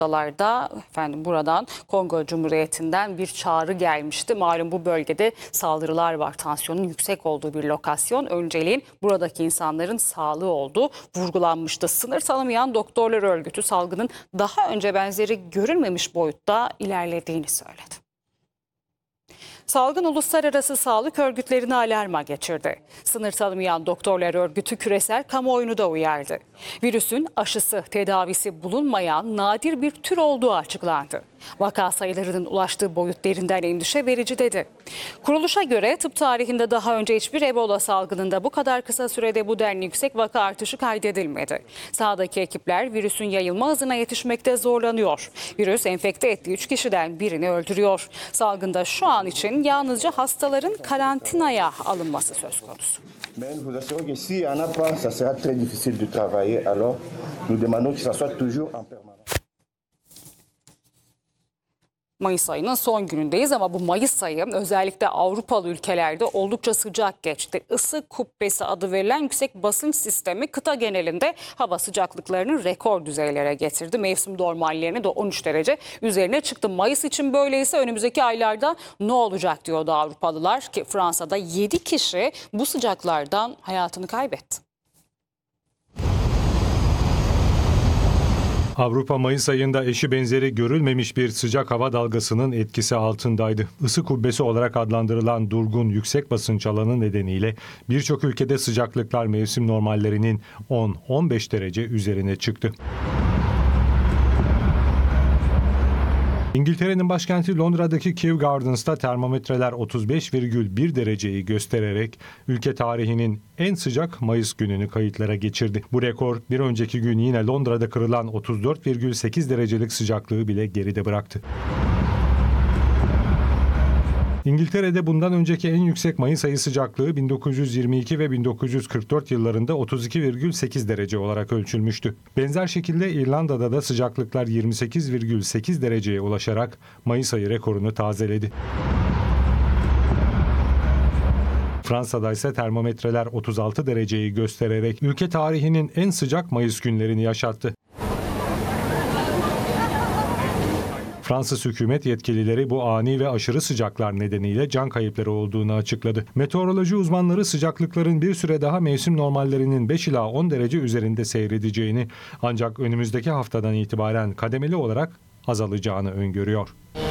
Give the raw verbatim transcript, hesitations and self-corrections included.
Haftalarda efendim buradan Kongo Cumhuriyeti'nden bir çağrı gelmişti. Malum bu bölgede saldırılar var. Tansiyonun yüksek olduğu bir lokasyon. Önceliğin buradaki insanların sağlığı olduğu vurgulanmıştı. Sınır tanımayan doktorlar örgütü salgının daha önce benzeri görülmemiş boyutta ilerlediğini söyledi. Salgın uluslararası sağlık örgütlerini alarma geçirdi. Sınır tanımayan doktorlar örgütü küresel kamuoyunu da uyardı. Virüsün aşısı, tedavisi bulunmayan nadir bir tür olduğu açıklandı. Vaka sayılarının ulaştığı boyut derinden endişe verici dedi. Kuruluşa göre tıp tarihinde daha önce hiçbir Ebola salgınında bu kadar kısa sürede bu denli yüksek vaka artışı kaydedilmedi. Sahadaki ekipler virüsün yayılma hızına yetişmekte zorlanıyor. Virüs enfekte ettiği üç kişiden birini öldürüyor. Salgında şu an için yalnızca hastaların karantinaya alınması söz konusu. Mais nous vous assurons que s'il n'y en a pas, ça sera très difficile de travailler. Alors, nous demandons que ça soit toujours en permanence. Mayıs ayının son günündeyiz ama bu Mayıs ayı özellikle Avrupalı ülkelerde oldukça sıcak geçti. Isı kubbesi adı verilen yüksek basınç sistemi kıta genelinde hava sıcaklıklarını rekor düzeylere getirdi. Mevsim normallerine de on üç derece üzerine çıktı. Mayıs için böyleyse önümüzdeki aylarda ne olacak diyordu Avrupalılar ki Fransa'da yedi kişi bu sıcaklardan hayatını kaybetti. Avrupa Mayıs ayında eşi benzeri görülmemiş bir sıcak hava dalgasının etkisi altındaydı. Isı kubbesi olarak adlandırılan durgun yüksek basınç alanı nedeniyle birçok ülkede sıcaklıklar mevsim normallerinin on on beş derece üzerine çıktı. İngiltere'nin başkenti Londra'daki Kew Gardens'ta termometreler otuz beş virgül bir dereceyi göstererek ülke tarihinin en sıcak Mayıs gününü kayıtlara geçirdi. Bu rekor bir önceki gün yine Londra'da kırılan otuz dört virgül sekiz derecelik sıcaklığı bile geride bıraktı. İngiltere'de bundan önceki en yüksek Mayıs ayı sıcaklığı bin dokuz yüz yirmi iki ve bin dokuz yüz kırk dört yıllarında otuz iki virgül sekiz derece olarak ölçülmüştü. Benzer şekilde İrlanda'da da sıcaklıklar yirmi sekiz virgül sekiz dereceye ulaşarak Mayıs ayı rekorunu tazeledi. Fransa'da ise termometreler otuz altı dereceyi göstererek ülke tarihinin en sıcak Mayıs günlerini yaşattı. Fransız hükümet yetkilileri bu ani ve aşırı sıcaklar nedeniyle can kayıpları olduğunu açıkladı. Meteoroloji uzmanları sıcaklıkların bir süre daha mevsim normallerinin beş ila on derece üzerinde seyredeceğini ancak önümüzdeki haftadan itibaren kademeli olarak azalacağını öngörüyor.